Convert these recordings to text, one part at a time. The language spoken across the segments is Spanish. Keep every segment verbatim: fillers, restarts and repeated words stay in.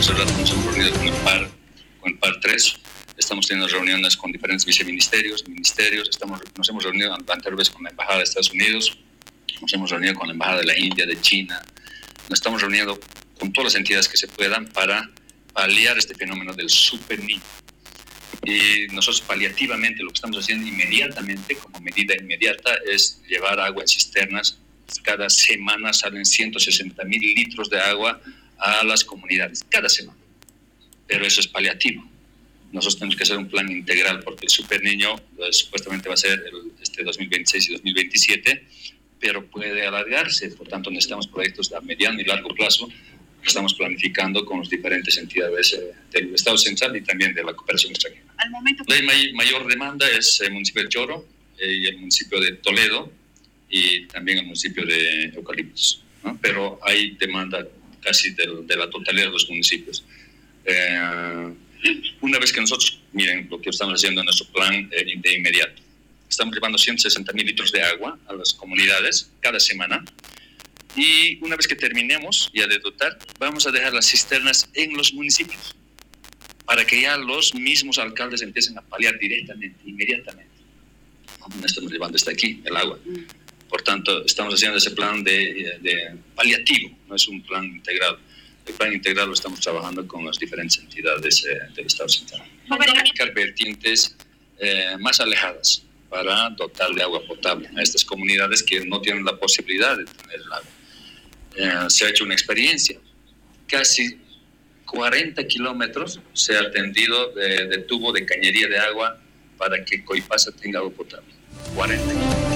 hace rato nos hemos reunido con el par, con el par tres. Estamos teniendo reuniones con diferentes viceministerios, ministerios. Estamos, nos hemos reunido anteriormente con la Embajada de Estados Unidos. Nos hemos reunido con la Embajada de la India, de China. Nos estamos reuniendo con todas las entidades que se puedan para paliar este fenómeno del superniño. Y nosotros paliativamente lo que estamos haciendo inmediatamente, como medida inmediata, es llevar agua en cisternas. Cada semana salen ciento sesenta mil litros de agua a las comunidades, cada semana. Pero eso es paliativo. Nosotros tenemos que hacer un plan integral porque el superniño eh, supuestamente va a ser el, este dos mil veintiséis y dos mil veintisiete, pero puede alargarse. Por tanto, necesitamos proyectos a mediano y largo plazo que estamos planificando con las diferentes entidades eh, del Estado Central y también de la cooperación extranjera. Al momento... La may- mayor demanda es el municipio de Choro eh, y el municipio de Toledo y también el municipio de Eucaliptos, ¿no? Pero hay demanda casi de, de la totalidad de los municipios. Eh, una vez que nosotros, miren lo que estamos haciendo en nuestro plan eh, de inmediato, estamos llevando ciento sesenta mil litros de agua a las comunidades cada semana y una vez que terminemos ya de dotar, vamos a dejar las cisternas en los municipios para que ya los mismos alcaldes empiecen a paliar directamente, inmediatamente. No estamos llevando hasta aquí el agua. Por tanto, estamos haciendo ese plan de, de paliativo, no es un plan integral. El plan integral lo estamos trabajando con las diferentes entidades eh, del Estado Central. Buscar vertientes eh, más alejadas para dotar de agua potable a estas comunidades que no tienen la posibilidad de tener el agua. Eh, se ha hecho una experiencia. Casi cuarenta kilómetros se ha tendido de, de tubo de cañería de agua para que Coipasa tenga agua potable. cuarenta kilómetros.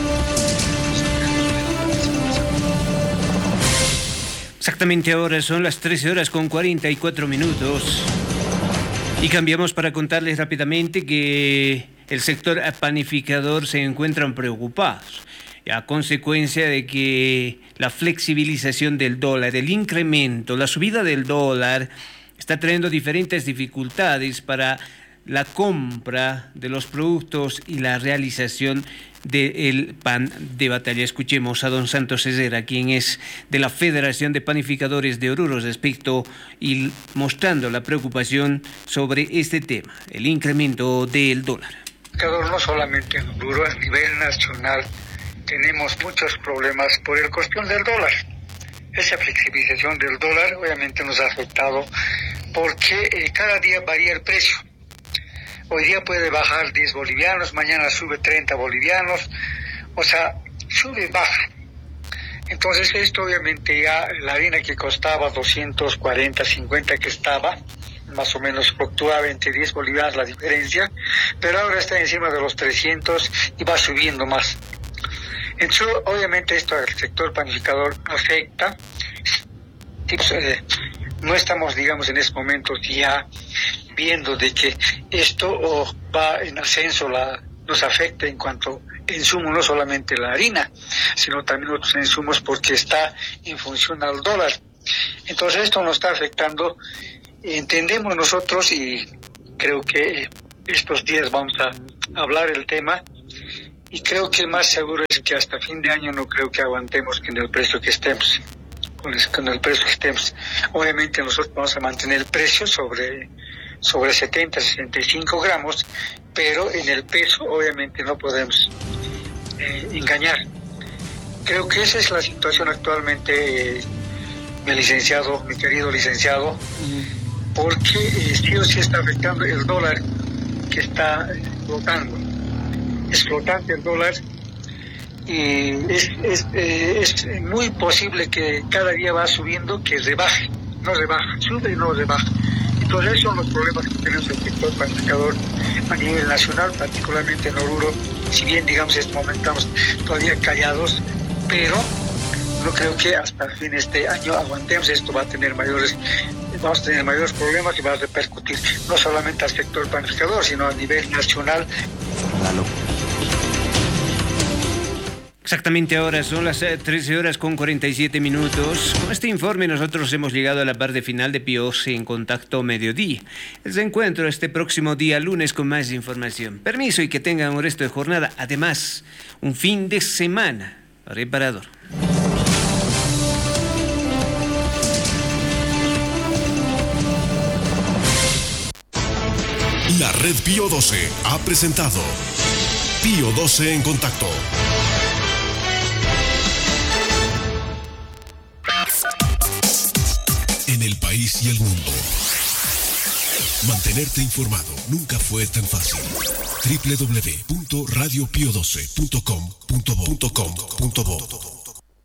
Exactamente ahora son las trece horas con cuarenta y cuatro minutos. Y cambiamos para contarles rápidamente que el sector panificador se encuentran preocupados a consecuencia de que la flexibilización del dólar, el incremento, la subida del dólar está trayendo diferentes dificultades para la compra de los productos y la realización del pan de batalla. Escuchemos a don Santos Herrera, quien es de la Federación de Panificadores de Oruro, respecto y mostrando la preocupación sobre este tema, el incremento del dólar. No solamente en Oruro, a nivel nacional tenemos muchos problemas por el cuestión del dólar. Esa flexibilización del dólar obviamente nos ha afectado porque eh, cada día varía el precio. Hoy día puede bajar diez bolivianos, mañana sube treinta bolivianos, o sea, sube, baja. Entonces esto obviamente ya, la harina que costaba doscientos cuarenta, cincuenta que estaba, más o menos fluctuaba entre diez bolivianos la diferencia, pero ahora está encima de los trescientos y va subiendo más. Entonces, obviamente esto al sector panificador afecta. Eh, no estamos, digamos, en estos momentos ya viendo de que esto oh, va en ascenso, la, nos afecta en cuanto a insumos, no solamente la harina, sino también otros insumos porque está en función al dólar. Entonces esto nos está afectando, entendemos nosotros y creo que estos días vamos a hablar el tema y creo que el más seguro es que hasta fin de año no creo que aguantemos que en el precio que estemos. Con el precio que estemos. Obviamente nosotros vamos a mantener el precio sobre, sobre setenta, sesenta y cinco gramos, pero en el peso obviamente no podemos eh, engañar. Creo que esa es la situación actualmente, eh, mi licenciado, mi querido licenciado, porque eh, sí o sí está afectando el dólar que está explotando. Es flotante el dólar. Y es, es, eh, es muy posible que cada día va subiendo, que rebaje, no rebaja, sube y no rebaja. Entonces esos son los problemas que tenemos en el sector panificador a nivel nacional, particularmente en Oruro. Si bien, digamos, en este momento estamos todavía callados, pero no creo que hasta el fin de este año aguantemos. Esto va a tener mayores, vamos a tener mayores problemas y va a repercutir no solamente al sector panificador, sino a nivel nacional. Exactamente ahora son las trece horas con cuarenta y siete minutos. Con este informe nosotros hemos llegado a la parte final de Pios en Contacto Mediodía. Les encuentro este próximo día lunes con más información. Permiso y que tengan un resto de jornada. Además, un fin de semana reparador. La Red Pío doce ha presentado Pío doce en contacto. En el país y el mundo. Mantenerte informado nunca fue tan fácil. doble u doble u doble u punto radio pío doce punto com punto bo